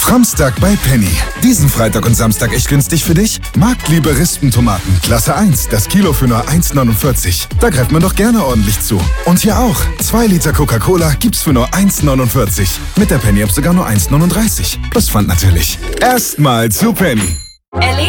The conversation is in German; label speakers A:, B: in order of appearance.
A: Framstag bei Penny. Diesen Freitag und Samstag echt günstig für dich? Marktliebe Rispentomaten, Klasse 1, das Kilo für nur 1,49. Da greift man doch gerne ordentlich zu. Und hier auch, 2 Liter Coca-Cola gibt's für nur 1,49. Mit der Penny-App sogar nur 1,39. Plus Pfand natürlich. Erstmal zu Penny.